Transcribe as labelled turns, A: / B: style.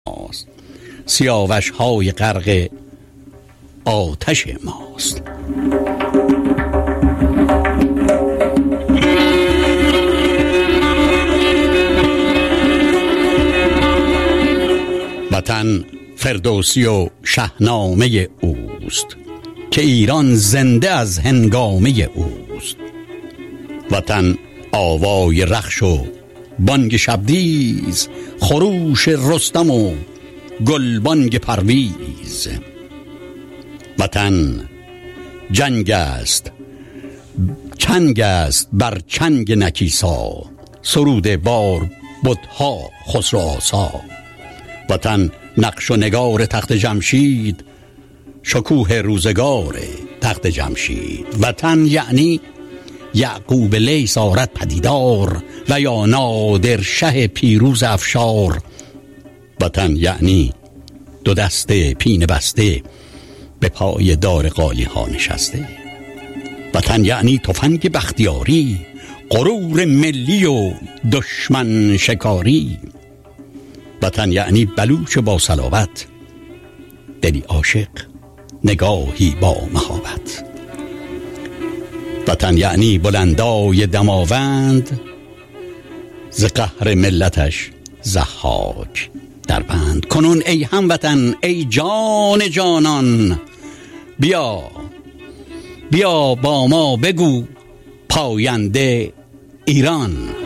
A: ماست، سیاوش های غرق آتش ماست. وطن فردوسی و شاهنامه اوست، که ایران زنده از هنگامه اوست. وطن آوای رخش و بانگ شبدیز، خروش رستم و گلبانگ پرویز. وطن جنگ است، چنگ است بر چنگ نکیسا، سرود بار بدها خسرو آسا. وطن نقش و نگار تخت جمشید، شکوه روزگار تخت جمشید. وطن یعنی یعقوب لیث آرد پدیدار، و یا نادر شه پیروز افشار. وطن یعنی دو دسته پینه بسته، به پای دار قالی ها نشسته. وطن یعنی تفنگ بختیاری، غرور ملی و دشمن شکاری. وطن یعنی بلوچ با صلابت، دلی عاشق نگاهی با مهابت. وطن یعنی بلندای دماوند، ز قهر ملتش ضحاک در بند. کنون ای هموطن، ای جان جانان، بیا بیا با ما بگو پاینده ایران.